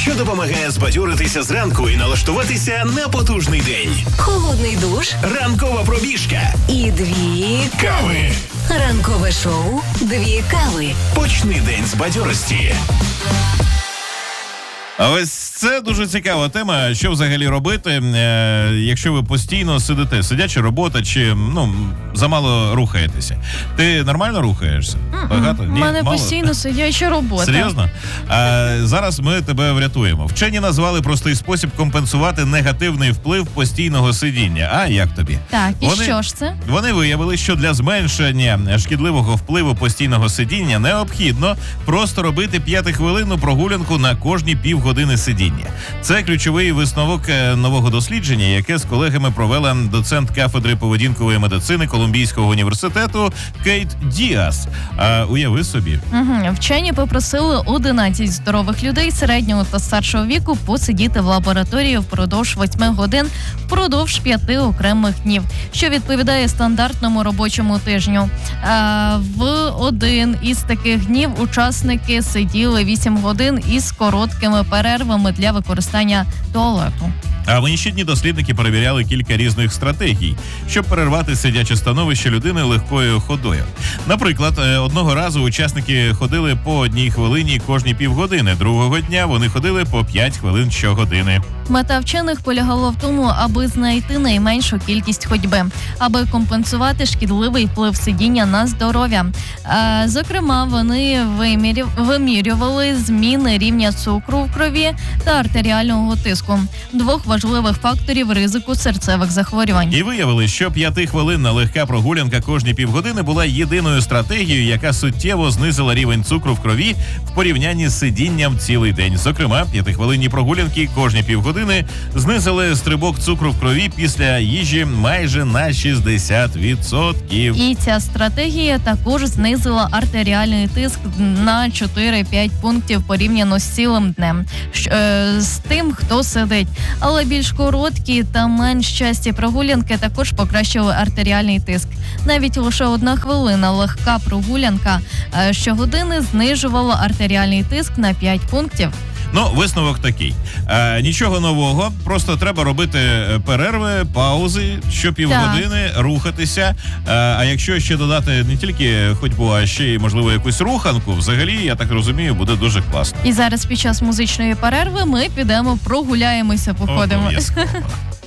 що допомагає збадьоритися зранку і налаштуватися на потужний день. Холодний душ, Ранкова пробіжка і 2 кави. Ранкове шоу «2 кави». Почни день з бадьорості. А ось це дуже цікава тема, що взагалі робити, якщо ви постійно сидите, сидяча робота чи, замало рухаєтеся. Ти нормально рухаєшся? Багато? У Ні? мене Мало? постійно сидяча робота. Серйозно? Зараз ми тебе врятуємо. Вчені назвали простий спосіб компенсувати негативний вплив постійного сидіння. А як тобі? Так, і що ж це? Вони виявили, що для зменшення шкідливого впливу постійного сидіння необхідно просто робити 5-хвилинну прогулянку на кожні півгодини сидіння. Це ключовий висновок нового дослідження, яке з колегами провела доцент кафедри поведінкової медицини Колумбійського університету Кейт Діас. Уяви собі. Вчені попросили 11 здорових людей середнього та старшого віку посидіти в лабораторії впродовж 8 годин впродовж 5 окремих днів, що відповідає стандартному робочому тижню. В один із таких днів учасники сиділи 8 годин із короткими перервами для використання туалету. А в інші дні дослідники перевіряли кілька різних стратегій, щоб перервати сидяче становище людини легкою ходою. Наприклад, одного разу учасники ходили по 1 хвилині кожні півгодини, другого дня вони ходили по 5 хвилин щогодини. Мета вчених полягала в тому, аби знайти найменшу кількість ходьби, аби компенсувати шкідливий вплив сидіння на здоров'я. Зокрема, вони вимірювали зміни рівня цукру в крові та артеріального тиску, 2 важливих факторів ризику серцевих захворювань. І виявили, що 5-хвилинна легка прогулянка кожні півгодини була єдиною стратегією, яка суттєво знизила рівень цукру в крові в порівнянні з сидінням цілий день. Зокрема, 5-хвилинні прогулянки кожні півгодини знизили стрибок цукру в крові після їжі майже на 60%. І ця стратегія також знизила артеріальний тиск на 4-5 пунктів порівняно з цілим днем, з тим, хто сидить. Але більш короткі та менш часті прогулянки також покращили артеріальний тиск. Навіть лише 1 хвилина легка прогулянка щогодини знижувала артеріальний тиск на 5 пунктів. Висновок такий. Нічого нового, просто треба робити перерви, паузи, щопівгодини, рухатися. А якщо ще додати не тільки ходьбу, а ще й, можливо, якусь руханку, взагалі, я так розумію, буде дуже класно. І зараз під час музичної перерви ми підемо прогуляємося, походимо. Обов'язково.